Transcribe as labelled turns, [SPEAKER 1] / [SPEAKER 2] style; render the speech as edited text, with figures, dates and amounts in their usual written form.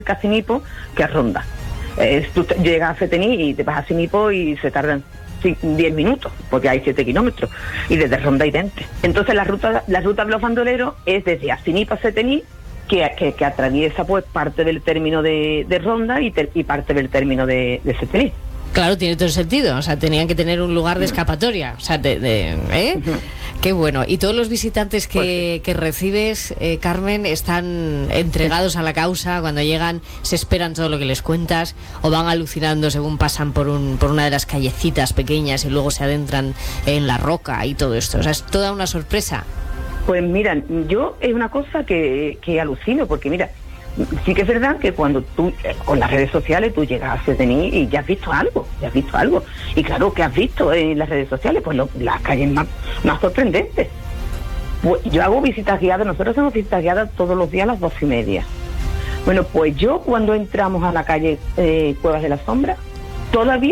[SPEAKER 1] a Sinipo que a Ronda. Tú llegas a Cetení y te vas a Sinipo y se tardan 10 minutos, porque hay 7 kilómetros, y desde Ronda hay 20. Entonces la ruta de los bandoleros es desde Sinipo a Cetení, que atraviesa pues parte del término de Ronda y parte del término de Cetení.
[SPEAKER 2] Claro, tiene todo el sentido, o sea, tenían que tener un lugar de escapatoria, o sea,
[SPEAKER 1] Uh-huh.
[SPEAKER 2] Qué bueno. ¿Y todos los visitantes que recibes, Carmen, están entregados a la causa? Cuando llegan, ¿se esperan todo lo que les cuentas o van alucinando según pasan por una de las callecitas pequeñas y luego se adentran en la roca y todo esto? O sea, es toda una sorpresa.
[SPEAKER 1] Pues mira, yo es una cosa que alucino, porque mira, sí que es verdad que cuando tú, con las redes sociales, tú llegas a Cetení y ya has visto algo. Y claro, ¿qué has visto en las redes sociales? Pues las calles más sorprendentes. Pues yo hago visitas guiadas, nosotros hacemos visitas guiadas todos los días a las 2:30. Bueno, pues yo cuando entramos a la calle Cuevas de la Sombra, todavía